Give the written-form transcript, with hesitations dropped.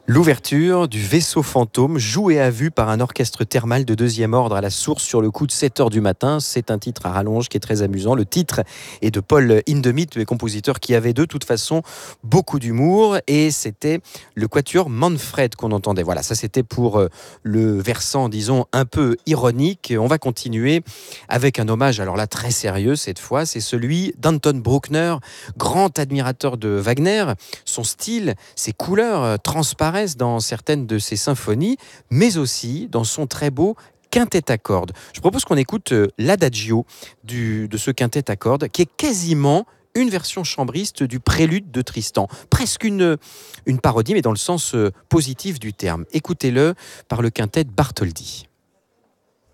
L'ouverture du vaisseau fantôme, joué à vue par un orchestre thermal de deuxième ordre à la source sur le coup de 7h du matin. C'est un titre à rallonge qui est très amusant. Le titre est de Paul Hindemith, le compositeur qui avait de toute façon beaucoup d'humour. Et c'était le quatuor Manfred qu'on entendait. Voilà, ça c'était pour le versant, disons, un peu ironique. On va continuer avec un hommage, alors là très sérieux cette fois. C'est celui d'Anton Bruckner, grand admirateur de Wagner. Son style, ses couleurs transparaissent dans certaines de ses symphonies, mais aussi dans son très beau quintet à cordes. Je propose qu'on écoute l'adagio de ce quintet à cordes, qui est quasiment une version chambriste du prélude de Tristan. Presque une parodie, mais dans le sens positif du terme. Écoutez-le par le quintet Bartholdy.